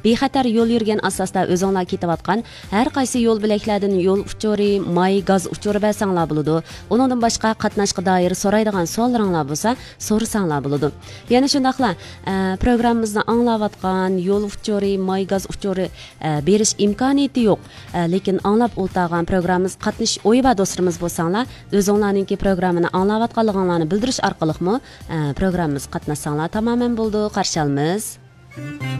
bexatar yo'l yurgan asosda o'zinglar ketayotgan har qaysi yo'l bilaklardan yo'l uchuri, may, gaz uchuri bersanglar bo'ladi. Uningdan boshqa qatnashga doir so'raydigan savollaringlar bo'lsa, so'rasanglar bo'ladi. Yana shundaqla programmamizni anglayotgan yo'l uchuri, may, gaz uchuri berish imkoniyati yo'q. Lekin anglab o'ltirgan programmamiz qatnash o'yi va do'stlarimiz bo'lsanglar, o'zinglarning programmani anglayotganligingizni bildirish orqali programmamiz qatnashsanglar tamoman bo'ldi, qarshi olamiz.